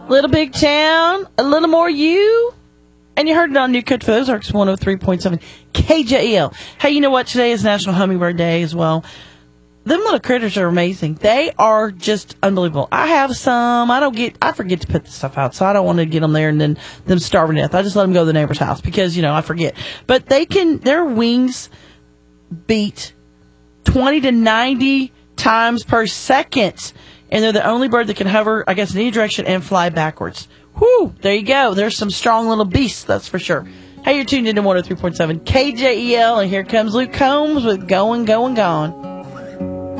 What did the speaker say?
Little Big Town, a little more you. And you heard it on New Coast for Ozarks 103.7 KJEL. Hey, you know what? Today is National Hummingbird Day as well. Them little critters are amazing. They are just unbelievable. I have some. I forget to put the stuff out, so I don't want to get them there and then them starving to death. I just let them go to the neighbor's house because, I forget. But their wings beat 20 to 90 times per second. And they're the only bird that can hover, I guess, in any direction and fly backwards. Whew, there you go. There's some strong little beasts, that's for sure. Hey, you're tuned into 103.7 KJEL, and here comes Luke Combs with Going, Going, Gone.